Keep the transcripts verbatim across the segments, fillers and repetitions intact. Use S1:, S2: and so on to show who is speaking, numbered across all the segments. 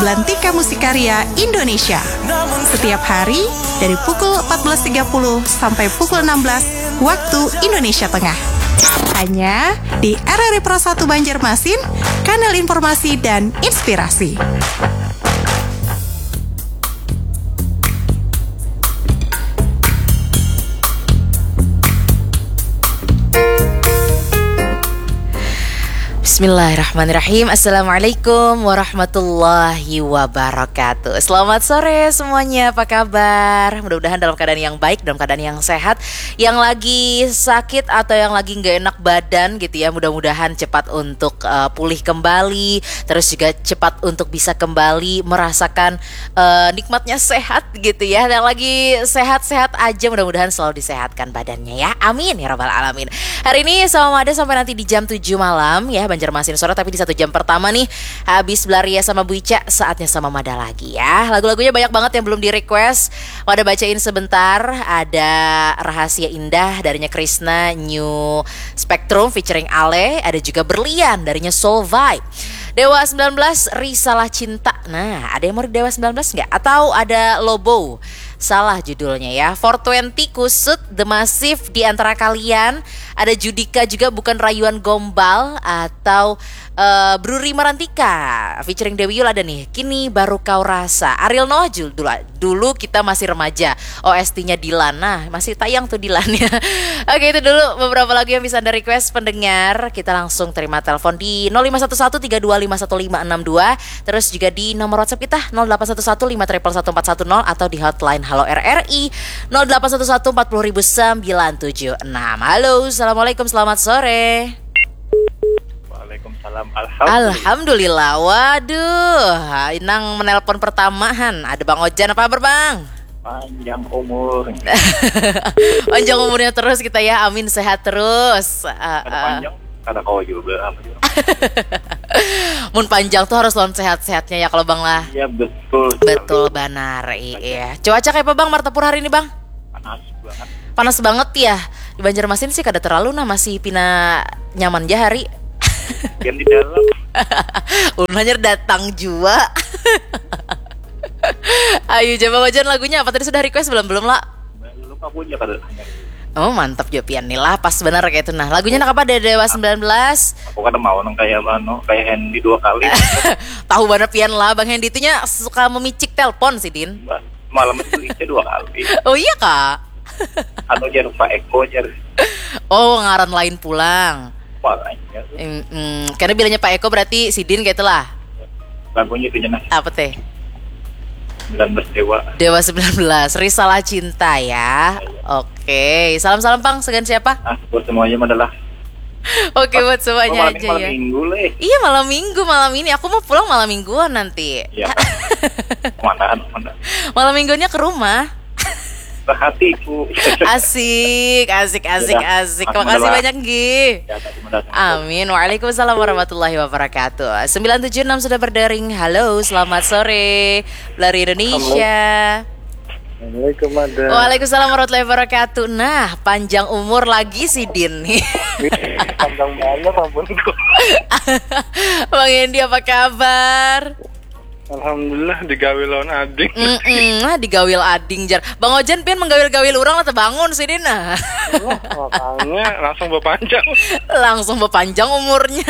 S1: Belantika Musikarya Indonesia. Setiap hari dari pukul empat belas tiga puluh sampai pukul enam belas waktu Indonesia Tengah. Hanya di R R I Pro satu Banjarmasin, kanal informasi dan inspirasi.
S2: Bismillahirrahmanirrahim. Assalamualaikum warahmatullahi wabarakatuh. Selamat sore semuanya, apa kabar? Mudah-mudahan dalam keadaan yang baik, dalam keadaan yang sehat. Yang lagi sakit atau yang lagi gak enak badan gitu ya, mudah-mudahan cepat untuk uh, pulih kembali. Terus juga cepat untuk bisa kembali merasakan uh, nikmatnya sehat gitu ya. Yang lagi sehat-sehat aja, mudah-mudahan selalu disehatkan badannya ya. Amin ya rabbal alamin. Hari ini sama Mada sampai nanti di jam tujuh malam ya, Banjarmasin sore. Tapi di satu jam pertama nih, habis Blaria sama Bu Ica, saatnya sama Mada lagi ya. Lagu-lagunya banyak banget yang belum di request. Mada bacain sebentar. Ada Rahasia Indah darinya Krisna, New Spectrum featuring Ale. Ada juga Berlian darinya Soul Vibe. Dewa sembilan belas, Risalah Cinta. Nah, ada yang mau Dewa sembilan belas nggak? Atau ada Lobo? Salah judulnya ya. four twenty, Kusut, The Massive di antara kalian. Ada Judika juga, Bukan Rayuan Gombal. Atau uh, Bruri Marantika featuring Dewi Yul ada nih, Kini Baru Kau Rasa. Ariel Noah dulu, dulu kita masih remaja. O S T-nya Dilan. Nah, masih tayang tuh Dilan ya. Oke, itu dulu beberapa lagu yang bisa Anda request pendengar. Kita langsung terima telepon di nol lima satu satu tiga dua lima satu lima enam dua. Terus juga di nomor WhatsApp kita nol delapan satu satu lima satu satu empat satu nol. Atau di hotline Halo R R I nol delapan satu satu empat nol nol sembilan tujuh enam. Halo, Assalamualaikum, selamat sore.
S3: Waalaikumsalam. Alhamdulillah.
S2: Alhamdulillah. Waduh, Inang menelpon pertamahan. Ada Bang Ojan, apa kabar Bang?
S3: Panjang umur.
S2: Panjang umurnya terus kita ya, amin, sehat terus. Uh,
S3: Ada
S2: uh.
S3: panjang, ada kau juga.
S2: Mun panjang tuh harus lawan sehat-sehatnya ya kalau Bang lah.
S3: Iya betul.
S2: Betul benar, iya. Cuaca kayak apa Bang Martapur hari ini Bang?
S3: Panas banget.
S2: Panas banget ya. Di Banjarmasin sih kada terlalu, nah masih pina nyaman aja hari.
S3: Yang di dalam.
S2: Unhanya datang jua. Ayo coba wajan lagunya apa tadi, sudah request belum belum lah?
S3: Belum, aku aja kada.
S2: Oh mantap jawaban nih lah, pas benar kayak itu. Nah lagunya nak apa, ada Dewa sembilan belas.
S3: Aku kada mau nang kayak ano, kayak Hendy dua kali.
S2: Tahu banget pian lah, Bang Hendy itu nya suka memicik telepon sih Din.
S3: Malam itu Ica dua kali.
S2: Oh iya kak.
S3: Anu jar Pak Eko jar.
S2: Oh ngaran lain pulang.
S3: Makanya.
S2: Mm, mm, karena bilangnya Pak Eko berarti si Din kayak itulah.
S3: Lagunya itu jenah
S2: Apa teh?
S3: sembilan belas Dewa.
S2: Dewa sembilan belas, Risalah Cinta ya. Oke, salam-salam Bang, segan siapa?
S3: Ah, buat semuanya adalah.
S2: Oke, buat semuanya
S3: malam
S2: aja
S3: malam
S2: ya.
S3: Minggu leh.
S2: Iya malam minggu, malam ini aku mau pulang malam mingguan nanti.
S3: Iya. Mana mana.
S2: Malam minggunya ke rumah.
S3: Ke hatiku.
S2: Asik, asik, asik,
S3: Ya,
S2: asik. Makasih banyak Gi.
S3: Ya, tadi mendatang.
S2: Amin. Waalaikumsalam warahmatullahi wabarakatuh. sembilan tujuh enam sudah berdering. Halo, selamat sore dari Indonesia.
S3: Assalamualaikum ada.
S2: Waalaikumsalam warahmatullahi wabarakatuh. Nah, panjang umur lagi si Din nih.
S3: Panjang banget ampunku.
S2: Bang Hendy apa kabar?
S3: Alhamdulillah digawil lawan ading.
S2: Mm-mm, nah digawil ading jar. Bang Ojan pian menggawil-gawil orang lah bangun sih Dina.
S3: Makanya langsung berpanjang.
S2: Langsung berpanjang umurnya.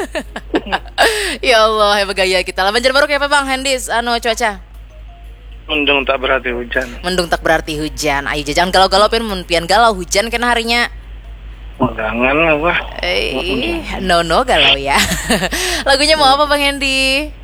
S2: Ya Allah, hebat gaya kita. Lah Banjar baru kayak apa Bang Hendy? Anu cuaca?
S3: Mendung tak berarti hujan.
S2: Mendung tak berarti hujan. Ayo jangan galau-galau pian, mun pian galau hujan kan harinya.
S3: Jangan apa?
S2: Eh, no no galau ya. Lagunya mau apa Bang Hendy?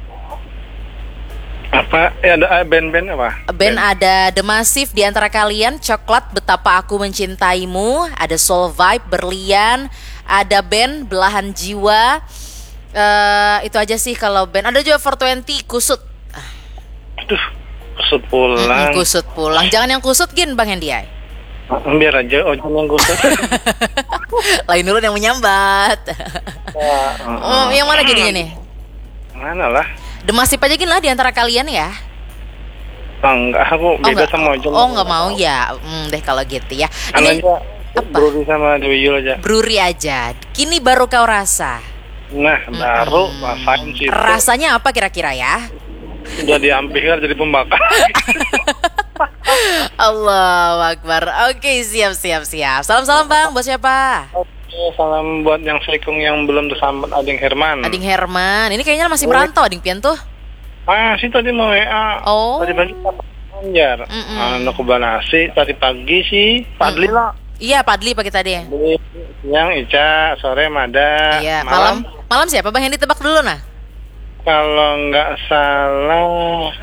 S3: Apa? Ya ada band-band apa?
S2: Band ada The Massive di antara kalian, Coklat, Betapa Aku Mencintaimu, ada Soul Vibe, Berlian, ada band Belahan Jiwa. Uh, itu aja sih kalau band. Ada juga four twenty, Kusut.
S3: Aduh, kusut pulang.
S2: Hmm, kusut pulang. Jangan yang kusut gin Bang Hendy.
S3: Biar aja Ojan yang kusut.
S2: Lain dulu yang menyambat.
S3: Ya,
S2: Oh, yang mana jadinya nih?
S3: Mana lah?
S2: The Massive aja gin lah di antara kalian ya.
S3: Enggak, aku beda
S2: enggak.
S3: sama Ojan.
S2: Oh, enggak mau ya. Hmm, deh kalau gitu ya.
S3: Ini
S2: Ini apa?
S3: Bruri sama Dewi Yul aja.
S2: Bruri aja. Kini baru kau rasa.
S3: Nah, baru
S2: Mm-mm.
S3: rasain sih.
S2: Rasanya apa kira-kira ya?
S3: Udah diambil jadi pembakar.
S2: Allahu Akbar. Oke, siap siap siap. Salam-salam Bang, buat siapa?
S3: Oke, salam buat yang seikung yang belum tersambat, Ading Herman.
S2: Ading Herman. Ini kayaknya masih merantau Ading Pian tuh.
S3: Ah, sih tadi mau W A.
S2: Oh.
S3: Tadi pagi Banjar. Anak nasi tadi pagi sih Padli lah.
S2: Iya, Padli pagi tadi ya.
S3: Padli, siang Ica, sore Mada.
S2: Iya, malam. Malam, malam siapa Bang? Yang ditebak dulu nah.
S3: Kalau nggak salah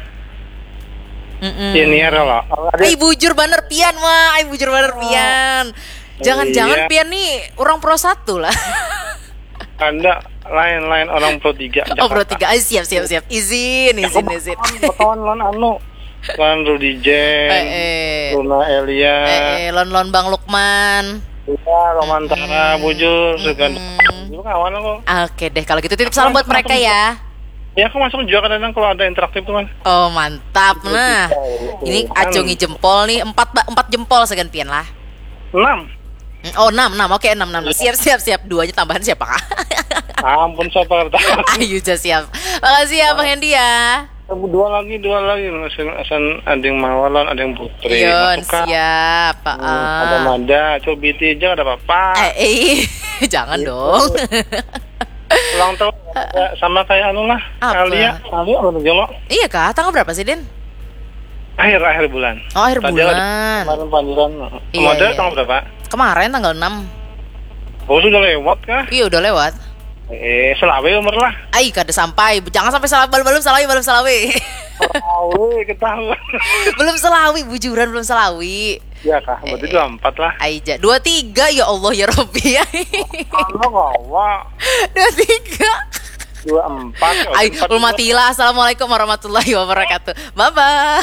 S3: Senior loh.
S2: Ay bujur bener Pian mah, ay bujur bener Pian. Jangan-jangan
S3: iya.
S2: Pian nih orang pro satu lah.
S3: Anda lain-lain orang pro tiga.
S2: Oh pro tiga, ay siap siap siap. Izin, izin, izin.
S3: Beton lon anu, lon Rudy Jen,
S2: eh, eh.
S3: Luna Elia,
S2: eh, eh, lon lon Bang Lukman.
S3: Iya, Romantara, bujur, segan. Juga kawan aku.
S2: Oke deh, kalau gitu titip salam buat mereka ya.
S3: Ya aku masuk juga kadang kalau ada interaktif tuh kan.
S2: Oh mantap, nah ini acungi jempol nih, empat empat jempol segan Pian lah.
S3: Enam.
S2: Oh enam enam, oke enam enam. Siap siap siap, duanya tambahan siapa kak?
S3: Ampun siapa kata.
S2: Ayo aja siap. Makasih ya Bang Hendy ya.
S3: Dua lagi, dua lagi. Asan ada yang Mawalon, ada yang Putri.
S2: Yon siap. Pak.
S3: Hmm, ada Mada, Cobiti aja ada apa?
S2: Eh, eh jangan dong.
S3: Ulang tahun ya, sama kayak anu lah. Alia, Alia udah jelo.
S2: Iya kah? Tanggal berapa sih, Den?
S3: Akhir akhir bulan.
S2: Oh, akhir
S3: Tadi
S2: bulan.
S3: Kemarin panggilan.
S2: Iya,
S3: Model
S2: iya.
S3: tanggal berapa?
S2: Kemarin tanggal enam.
S3: Oh, sudah lewat kah?
S2: Iya, udah lewat.
S3: Eh, selawe umur lah.
S2: Ai, kada sampai. Jangan sampai salah belum belum salawi, belum salawi.
S3: Selawe ketahuan.
S2: Belum salawi, bujuran belum salawi.
S3: Ya kah, berarti dua empat lah.
S2: Aija, dua tiga ya Allah ya Robbi.
S3: Kalau kawa
S2: Dua tiga.
S3: dua empat.
S2: Ay, ulmatila. Assalamualaikum warahmatullahi wabarakatuh. Bye bye.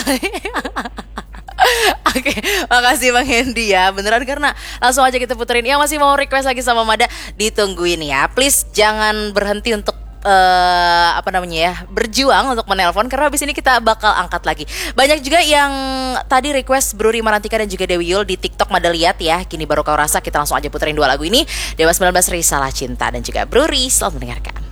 S2: Oke, makasih Bang Hendy ya. Beneran karena langsung aja kita puterin. Yang masih mau request lagi sama Mada, ditungguin ya. Please jangan berhenti untuk Uh, apa namanya ya, berjuang untuk menelpon karena habis ini kita bakal angkat lagi. Banyak juga yang tadi request Bro Rima Rantika dan juga Dewi Yul di TikTok Mada lihat ya. Kini baru kau rasa, kita langsung aja puterin dua lagu ini. Dewa sembilan belas Risalah Cinta dan juga Bro Ri. Selamat mendengarkan.